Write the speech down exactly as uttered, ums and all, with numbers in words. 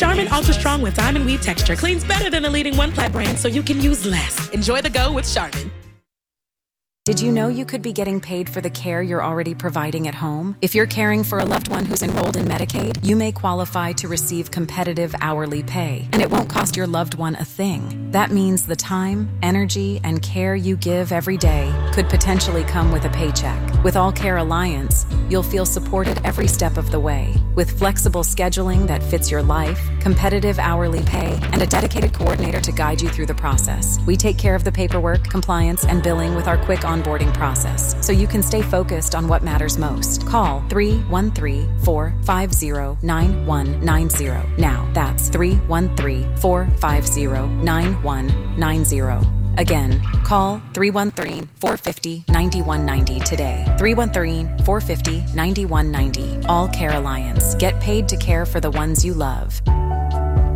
Charmin Ultra Strong with diamond weave texture cleans better than the leading one ply brand, so you can use less. Enjoy the go with Charmin. Did you know you could be getting paid for the care you're already providing at home? If you're caring for a loved one who's enrolled in Medicaid, you may qualify to receive competitive hourly pay, and it won't cost your loved one a thing. That means the time, energy, and care you give every day could potentially come with a paycheck. With All Care Alliance, you'll feel supported every step of the way. With flexible scheduling that fits your life, competitive hourly pay, and a dedicated coordinator to guide you through the process, we take care of the paperwork, compliance, and billing with our quick onboarding process, so you can stay focused on what matters most. Call three one three, four five zero, nine one nine zero now. That's three one three, four five zero, nine one nine zero. Again, call three one three, four five zero, nine one nine zero today. three one three, four five zero, nine one nine zero. All Care Alliance. Get paid to care for the ones you love.